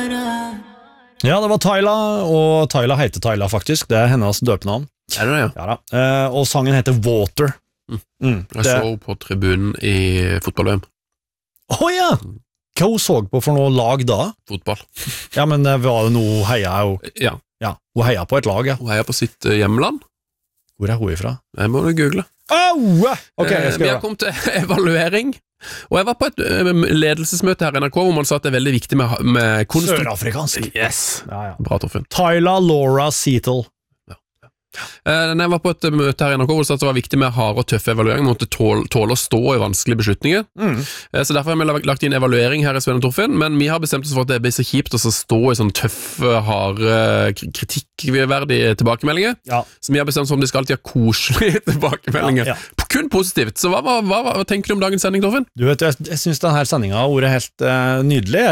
Ja, det var Tyla, og Tyla heter Tyla faktisk. Det hennes døpenavn. Det det, ja? Ja da. Og sangen heter Water. Jeg så på tribunen i fotball-VM. Ja! Hva hun så på for noe lag da? Fotball. Ja, men var det noe heia hun? Ja. Ja, hun heia på et lag, ja. Hun heier på sitt hjemland. Hvor hun ifra? Jeg må du google. Ok, jeg skal vi gjøre har kommet til evaluering. Og jeg var på et ledelsesmøte her i NRK hvor man sa at det er veldig viktig med Sørafrikansk. Yes. Ja. Bra, Torfinn. Tyla Laura Seatle. Når jeg var på et møte her i NRK hvor det sa at det var viktig med harde og tøffe evalueringer, man måtte tåle å stå i vanskelige beslutninger. Så derfor har vi lagt inn evaluering her i Sven og Torfinn, men vi har bestemt oss for at det blir så kjipt å stå i sånne tøffe, harde, kritikkverdige tilbakemeldinger. Ja. Så vi har bestemt oss for at de skal alltid ha koselige tilbakemeldinger. Ja. Kun positivt. Så hva tenker du om dagens sending, Torfinn? Du vet, jeg synes denne sendingen har vært helt nydelig.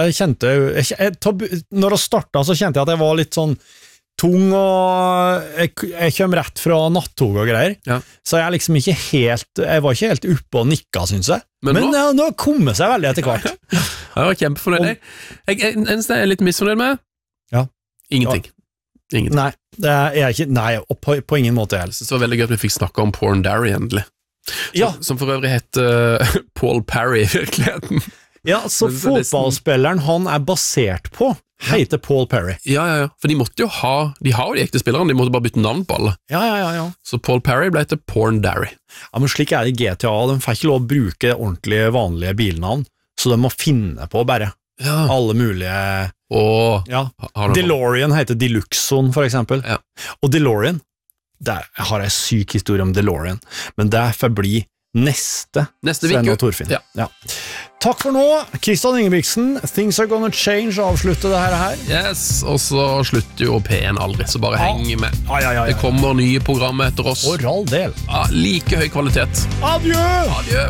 Når jeg startet så kjente jeg at jeg var litt sånn tung, og jeg kommer rett fra nattog og greier, så jeg liksom ikke helt, jeg var ikke helt oppe og nikka, synes jeg. Men nå kom det seg veldig etter hvert. Jeg var kjempefornøyd. Eneste jeg er litt misfornøyd med? Ingenting. Nei, det er jeg ikke, på ingen måte heller. Det var veldig gøy at vi fikk snakke om Porn Derry endelig. Som for øvrig heter Paul Parry i virkeligheten. Ja, så fotballspilleren han er basert på heter Paul Parry. Ja, for de måtte jo de har jo de ekte spillerne, de måtte bare bytte navn på alle. Ja. Så Paul Parry ble til Porn Derry. Ja, men slik er det i GTA, de får ikke lov å bruke ordentlige, vanlige bilnavn, så de må finne på bare alle mulige... DeLorean heter Deluxon, for eksempel. Ja. Og DeLorean, der har jeg syk historie om DeLorean, men det får bli neste Sven og Torfinn. Ja. Takk for nå, Kristian Ingebrigtsen. Things are gonna change, avslutte det her. Yes, og så slutter jo P1 aldri, så bare heng med. Det kommer nye programmer etter oss. For all del. Like høy kvalitet. Adjø!